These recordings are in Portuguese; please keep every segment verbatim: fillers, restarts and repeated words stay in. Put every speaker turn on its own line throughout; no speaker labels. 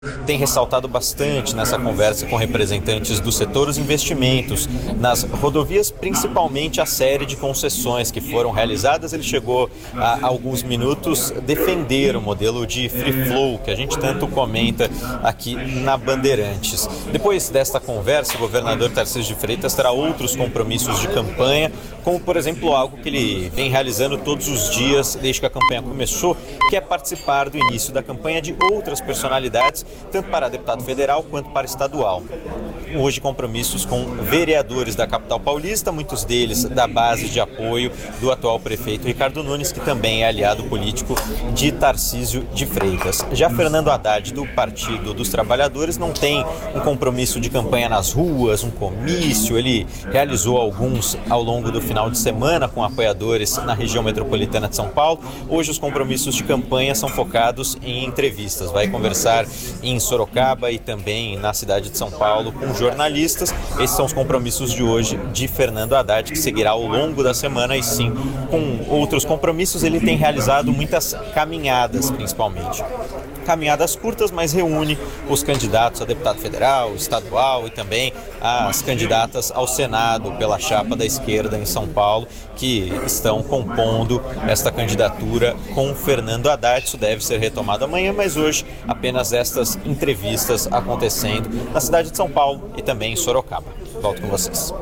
tem ressaltado bastante nessa conversa com representantes do setor os investimentos nas rodovias, principalmente a série de concessões que foram realizadas. Ele chegou há alguns minutos defender o modelo de free flow que a gente tanto comenta aqui na Bandeirantes. Depois desta conversa, o governador Tarcísio de Freitas terá outros compromissos de campanha, como por exemplo algo que ele vem realizando todos os dias desde que a campanha começou, que é participar do início da campanha de outras personalidades, tanto para deputado federal quanto para estadual. Hoje, compromissos com vereadores da capital paulista, muitos deles da base de apoio do atual prefeito Ricardo Nunes, que também é aliado político de Tarcísio de Freitas. Já Fernando Haddad, do Partido dos Trabalhadores, não tem um compromisso de campanha nas ruas, um comício. Ele realizou alguns ao longo do final de semana com apoiadores na região metropolitana de São Paulo. Hoje, os compromissos de campanha são focados em entrevistas. Vai conversar em Sorocaba e também na cidade de São Paulo com jornalistas. Esses são os compromissos de hoje de Fernando Haddad, que seguirá ao longo da semana, e sim, com outros compromissos. Ele tem realizado muitas caminhadas, principalmente. Caminhadas curtas, mas reúne os candidatos a deputado federal, estadual e também as candidatas ao Senado pela chapa da esquerda em São Paulo, que estão compondo esta candidatura com Fernando Haddad. Isso deve ser retomado amanhã, mas hoje apenas estas entrevistas acontecendo na cidade de São Paulo e também em Sorocaba. Volto com vocês.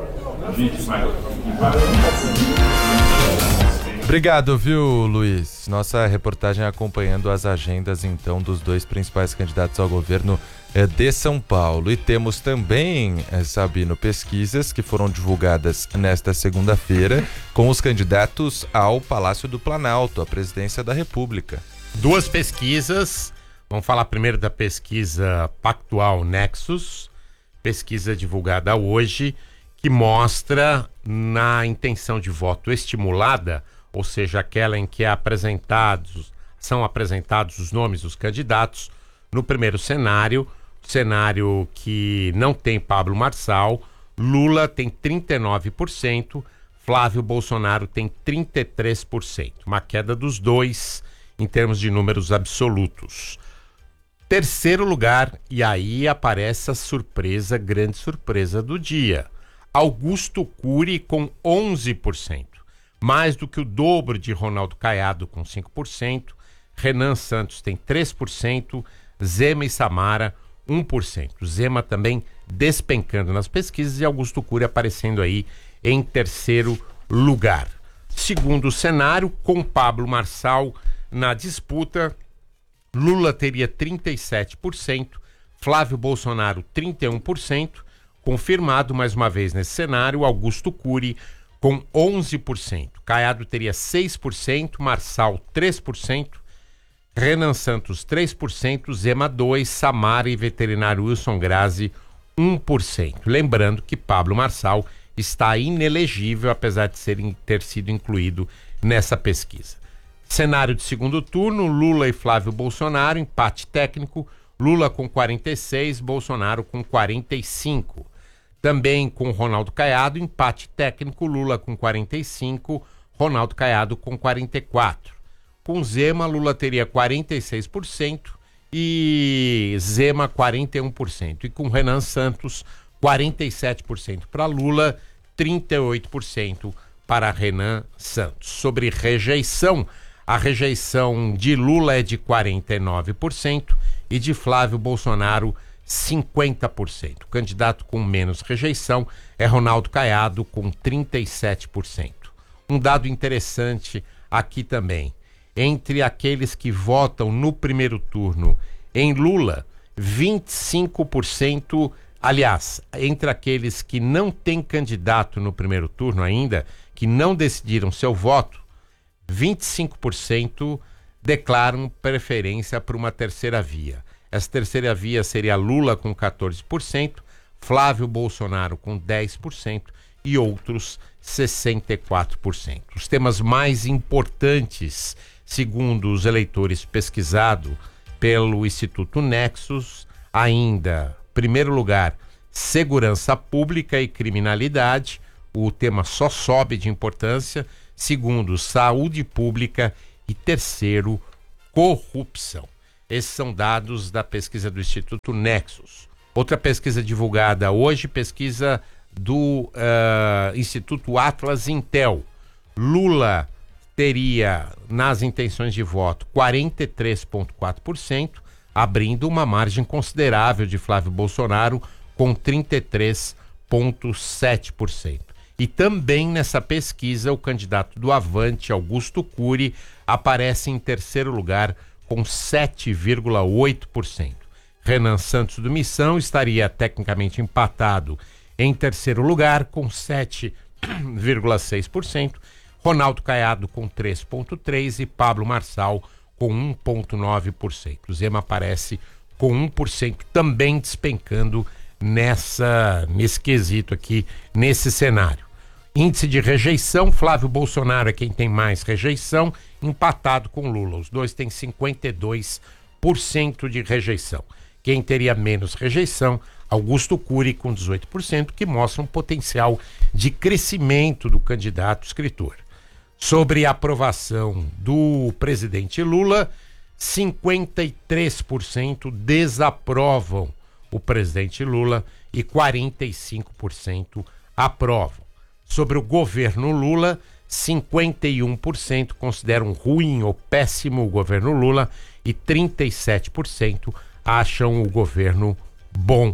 Obrigado, viu, Luiz? Nossa reportagem acompanhando as agendas, então, dos dois principais candidatos ao governo eh, de São Paulo. E temos também, eh, Sabino, pesquisas que foram divulgadas nesta segunda-feira com os candidatos ao Palácio do Planalto, à presidência da República.
Duas pesquisas. Vamos falar primeiro da pesquisa Pactual Nexus, pesquisa divulgada hoje, que mostra na intenção de voto estimulada, ou seja, aquela em que é apresentados, são apresentados os nomes dos candidatos. No primeiro cenário, cenário que não tem Pablo Marçal, Lula tem trinta e nove por cento, Flávio Bolsonaro tem trinta e três por cento. Uma queda dos dois em termos de números absolutos. Terceiro lugar, e aí aparece a surpresa, grande surpresa do dia. Augusto Cury com onze por cento. Mais do que o dobro de Ronaldo Caiado com cinco por cento, Renan Santos tem três por cento, Zema e Samara um por cento. Zema também despencando nas pesquisas e Augusto Cury aparecendo aí em terceiro lugar. Segundo cenário, com Pablo Marçal na disputa, Lula teria trinta e sete por cento, Flávio Bolsonaro trinta e um por cento, confirmado mais uma vez nesse cenário, Augusto Cury com onze por cento. Caiado teria seis por cento, Marçal três por cento, Renan Santos três por cento, Zema dois por cento, Samara e veterinário Wilson Grazi um por cento. Lembrando que Pablo Marçal está inelegível, apesar de ser, ter sido incluído nessa pesquisa. Cenário de segundo turno, Lula e Flávio Bolsonaro, empate técnico, Lula com quarenta e seis, Bolsonaro com quarenta e cinco. Também com Ronaldo Caiado, empate técnico, Lula com quarenta e cinco, Ronaldo Caiado com quarenta e quatro. Com Zema, Lula teria quarenta e seis por cento e Zema quarenta e um por cento. E com Renan Santos, quarenta e sete por cento para Lula, trinta e oito por cento para Renan Santos. Sobre rejeição, a rejeição de Lula é de quarenta e nove por cento e de Flávio Bolsonaro cinquenta por cento. O candidato com menos rejeição é Ronaldo Caiado, com trinta e sete por cento. Um dado interessante aqui também. Entre aqueles que votam no primeiro turno em Lula, vinte e cinco por cento, aliás, entre aqueles que não têm candidato no primeiro turno ainda, que não decidiram seu voto, vinte e cinco por cento declaram preferência para uma terceira via. Essa terceira via seria Lula com quatorze por cento, Flávio Bolsonaro com dez por cento e outros sessenta e quatro por cento. Os temas mais importantes, segundo os eleitores pesquisados pelo Instituto Nexus, ainda, primeiro lugar, segurança pública e criminalidade, o tema só sobe de importância. Segundo, saúde pública e terceiro, corrupção. Esses são dados da pesquisa do Instituto Nexus. Outra pesquisa divulgada hoje, pesquisa do uh, Instituto Atlas Intel. Lula teria, nas intenções de voto, quarenta e três vírgula quatro por cento, abrindo uma margem considerável de Flávio Bolsonaro, com trinta e três vírgula sete por cento. E também nessa pesquisa, o candidato do Avante, Augusto Cury, aparece em terceiro lugar, com sete vírgula oito por cento. Renan Santos do Missão estaria tecnicamente empatado em terceiro lugar, com sete vírgula seis por cento. Ronaldo Caiado com três vírgula três por cento e Pablo Marçal com um vírgula nove por cento. O Zema aparece com um por cento, também despencando nessa, nesse quesito aqui, nesse cenário. Índice de rejeição, Flávio Bolsonaro é quem tem mais rejeição, empatado com Lula. Os dois têm cinquenta e dois por cento de rejeição. Quem teria menos rejeição, Augusto Cury com dezoito por cento, que mostra um potencial de crescimento do candidato escritor. Sobre a aprovação do presidente Lula, cinquenta e três por cento desaprovam o presidente Lula e quarenta e cinco por cento aprovam. Sobre o governo Lula, cinquenta e um por cento consideram ruim ou péssimo o governo Lula e trinta e sete por cento acham o governo bom.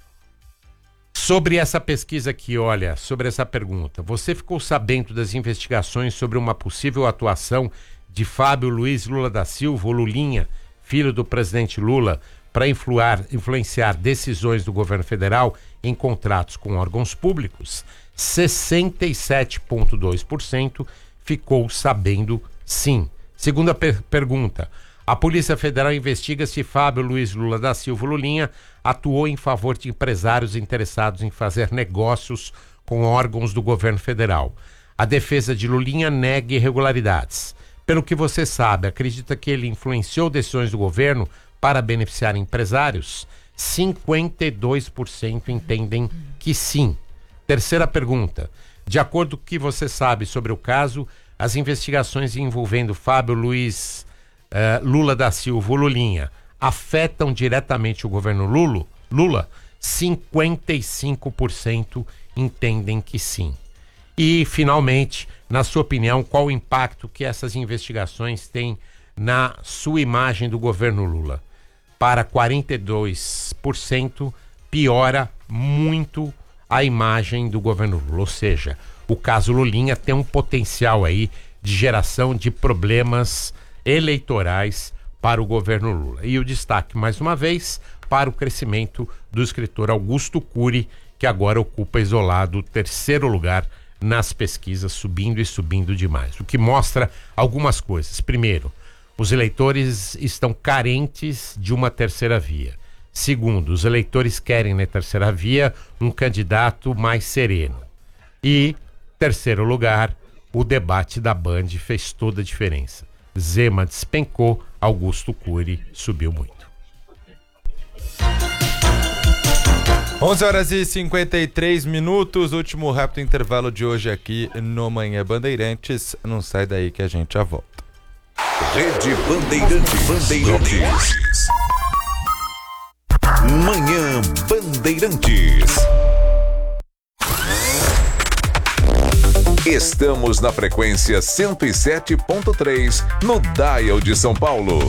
Sobre essa pesquisa aqui, olha, sobre essa pergunta, você ficou sabendo das investigações sobre uma possível atuação de Fábio Luiz Lula da Silva, ou Lulinha, filho do presidente Lula, para influenciar decisões do governo federal em contratos com órgãos públicos? sessenta e sete vírgula dois por cento ficou sabendo sim. Segunda per- pergunta, a Polícia Federal investiga se Fábio Luiz Lula da Silva Lulinha atuou em favor de empresários interessados em fazer negócios com órgãos do governo federal. A defesa de Lulinha nega irregularidades. Pelo que você sabe, acredita que ele influenciou decisões do governo para beneficiar empresários? cinquenta e dois por cento entendem que sim. Terceira pergunta. De acordo com o que você sabe sobre o caso, as investigações envolvendo Fábio Luiz uh, Lula da Silva, Lulinha, afetam diretamente o governo Lula? Lula? cinquenta e cinco por cento entendem que sim. E, finalmente, na sua opinião, qual o impacto que essas investigações têm na sua imagem do governo Lula? Para quarenta e dois por cento, piora muito a imagem do governo Lula. Ou seja, o caso Lulinha tem um potencial aí de geração de problemas eleitorais para o governo Lula. E o destaque, mais uma vez, para o crescimento do escritor Augusto Cury, que agora ocupa isolado o terceiro lugar nas pesquisas, subindo e subindo demais. O que mostra algumas coisas. Primeiro, os eleitores estão carentes de uma terceira via. Segundo, os eleitores querem na terceira via um candidato mais sereno. E, terceiro lugar, o debate da Band fez toda a diferença. Zema despencou, Augusto Cury subiu muito.
onze horas e cinquenta e três minutos, último rápido intervalo de hoje aqui no Manhã Bandeirantes. Não sai daí que a gente já volta.
Rede Bandeirantes. Bandeirantes. Manhã Bandeirantes. Estamos na frequência cento e sete ponto três no Dial de São Paulo.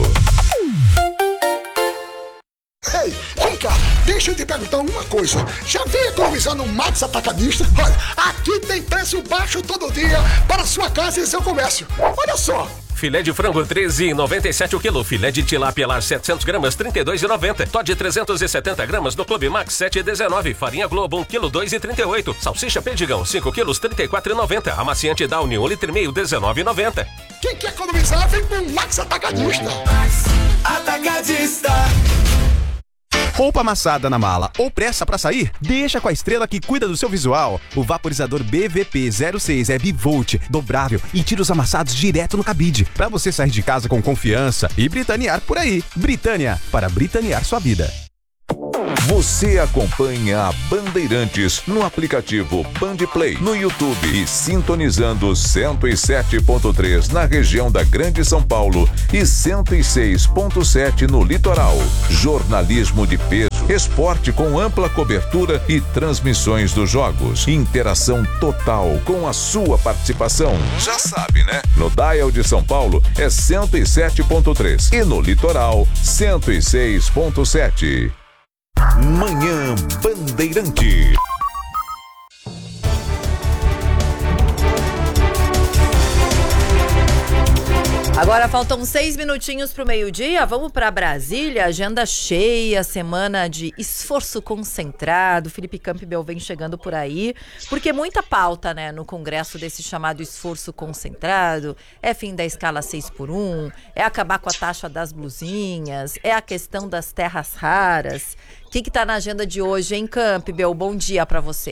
Ei, vem cá, deixa eu te perguntar uma coisa. Já vem economizar no Max Atacadista? Olha, aqui tem preço baixo todo dia para sua casa e seu comércio. Olha só.
Filé de frango treze reais e noventa e sete centavos o quilo. Filé de tilápia lar setecentos gramas trinta e dois reais e noventa centavos. Todd trezentos e setenta gramas no Clube Max sete reais e dezenove centavos. Farinha Globo um quilo dois reais e trinta e oito centavos. Salsicha Perdigão cinco quilos trinta e quatro reais e noventa centavos. Amaciante Downy um litro e meio dezenove reais e noventa centavos.
Quem quer economizar vem com Max Atacadista.
Atacadista. Roupa amassada na mala ou pressa pra sair? Deixa com a Estrela que cuida do seu visual. O vaporizador B V P zero seis é bivolt, dobrável e tira os amassados direto no cabide, pra você sair de casa com confiança e britanear por aí. Britânia, para britanear sua vida.
Você acompanha a Bandeirantes no aplicativo Bandplay, no YouTube e sintonizando cento e sete ponto três na região da Grande São Paulo e cento e seis ponto sete no litoral. Jornalismo de peso, esporte com ampla cobertura e transmissões dos jogos. Interação total com a sua participação. Já sabe, né? No Dial de São Paulo é cento e sete ponto três e no litoral cento e seis ponto sete. Manhã Bandeirante.
Agora faltam seis minutinhos para o meio-dia. Vamos para Brasília. Agenda cheia, semana de esforço concentrado. Felipe Campbell vem chegando por aí, porque muita pauta, né, no Congresso desse chamado esforço concentrado. É fim da escala seis por um, é acabar com a taxa das blusinhas, é a questão das terras raras. O que está na agenda de hoje, hein, Campbell? Bom dia para você.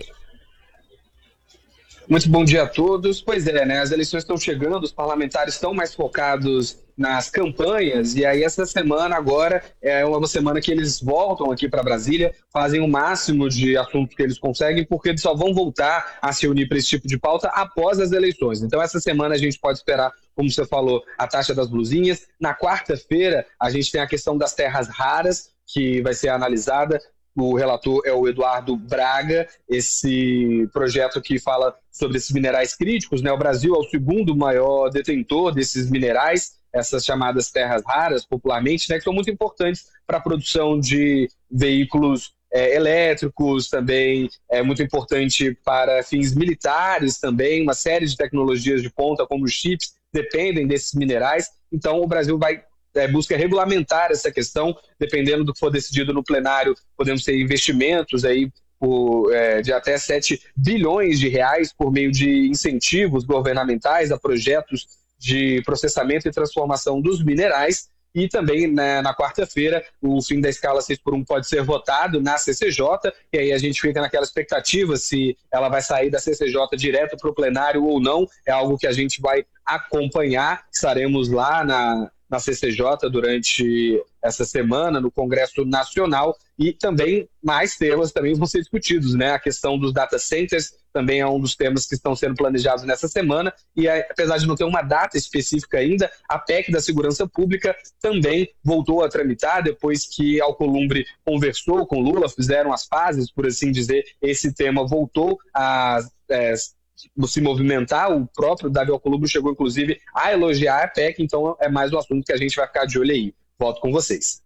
Muito bom dia a todos. Pois é, né? As eleições estão chegando, os parlamentares estão mais focados nas campanhas, e aí essa semana agora é uma semana que eles voltam aqui para Brasília, fazem o máximo de assuntos que eles conseguem, porque eles só vão voltar a se unir para esse tipo de pauta após as eleições. Então essa semana a gente pode esperar, como você falou, a taxa das blusinhas. Na quarta-feira a gente tem a questão das terras raras, que vai ser analisada. O relator é o Eduardo Braga, esse projeto que fala sobre esses minerais críticos, né? O Brasil é o segundo maior detentor desses minerais, essas chamadas terras raras, popularmente, né? Que são muito importantes para a produção de veículos é, elétricos, também é muito importante para fins militares também, uma série de tecnologias de ponta, como os chips, dependem desses minerais. Então o Brasil vai É, busca regulamentar essa questão, dependendo do que for decidido no plenário, podemos ter investimentos aí por, é, de até sete bilhões de reais por meio de incentivos governamentais a projetos de processamento e transformação dos minerais. E também, né, na quarta-feira, o fim da escala seis por um pode ser votado na C C J, e aí a gente fica naquela expectativa se ela vai sair da C C J direto para o plenário ou não. É algo que a gente vai acompanhar, estaremos lá na... na C C J durante essa semana, no Congresso Nacional, e também mais temas também vão ser discutidos, né? A questão dos data centers também é um dos temas que estão sendo planejados nessa semana, e apesar de não ter uma data específica ainda, a P E C da Segurança Pública também voltou a tramitar, depois que Alcolumbre conversou com Lula, fizeram as pazes, por assim dizer, esse tema voltou a... É, se movimentar. O próprio Davi Alcolumbre chegou, inclusive, a elogiar a P E C, então é mais um assunto que a gente vai ficar de olho aí. Volto com vocês.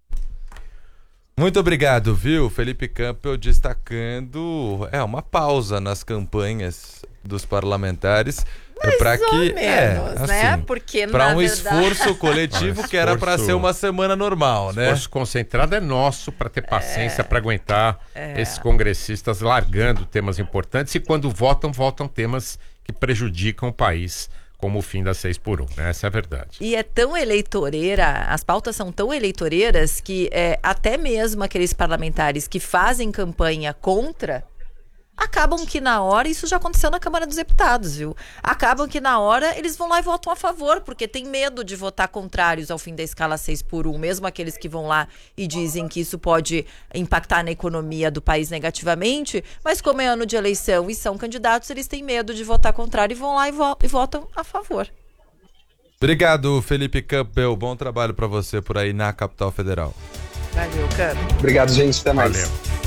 Muito obrigado, viu? Felipe Campbell destacando é uma pausa nas campanhas dos parlamentares.
Mais
pra
ou
que,
menos,
é,
né?
assim,
Porque,
para
na
um
verdade...
esforço coletivo
um
que era para
esforço-
ser uma semana normal, né?
Esforço concentrado é nosso para ter paciência para aguentar esses congressistas largando temas importantes, e quando votam, votam temas que prejudicam o país, como o fim da seis por um, né? Essa é a verdade.
E é tão eleitoreira, as pautas são tão eleitoreiras que é, até mesmo aqueles parlamentares que fazem campanha contra, acabam que na hora, isso já aconteceu na Câmara dos Deputados, viu? Acabam que na hora eles vão lá e votam a favor, porque tem medo de votar contrários ao fim da escala seis por um, mesmo aqueles que vão lá e dizem que isso pode impactar na economia do país negativamente, mas como é ano de eleição e são candidatos, eles têm medo de votar contrário e vão lá e, vo- e votam a favor.
Obrigado, Felipe Campbell. Bom trabalho para você por aí na capital federal.
Valeu, Câmbio.
Obrigado, gente. Até mais.
Valeu.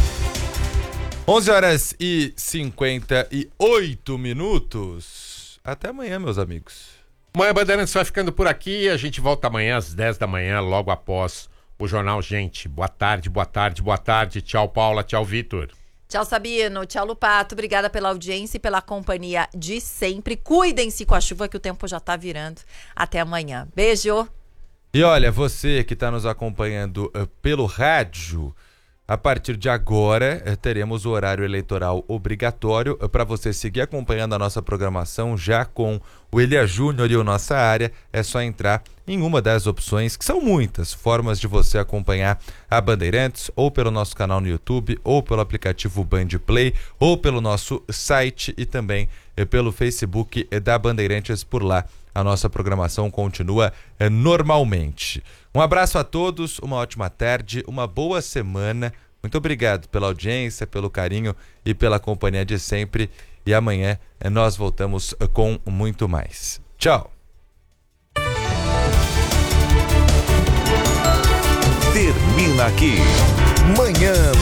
onze horas e cinquenta e oito minutos. Até amanhã, meus amigos.
Manhã Bandeirantes vai ficando por aqui. A gente volta amanhã às dez da manhã, logo após o Jornal Gente. Boa tarde, boa tarde, boa tarde. Tchau, Paula. Tchau, Vitor.
Tchau, Sabino. Tchau, Lupato. Obrigada pela audiência e pela companhia de sempre. Cuidem-se com a chuva que o tempo já tá virando. Até amanhã. Beijo.
E olha, você que está nos acompanhando uh, pelo rádio, a partir de agora uh, teremos o horário eleitoral obrigatório uh, para você seguir acompanhando a nossa programação já com o Elia Júnior e o Nossa Área. É só entrar em uma das opções, que são muitas formas de você acompanhar a Bandeirantes, ou pelo nosso canal no YouTube, ou pelo aplicativo Bandplay, ou pelo nosso site e também uh, pelo Facebook uh, da Bandeirantes. Por lá a nossa programação continua eh, normalmente. Um abraço a todos, uma ótima tarde, uma boa semana, Muito obrigado pela audiência, pelo carinho e pela companhia de sempre. E amanhã nós voltamos com muito mais. Tchau!
Termina aqui. Manhã